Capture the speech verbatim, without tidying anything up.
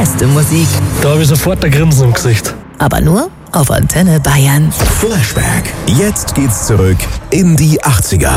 beste Musik. Da habe ich sofort ein Grinsen im Gesicht. Aber nur auf Antenne Bayern. Flashback. Jetzt geht's zurück in die achtziger.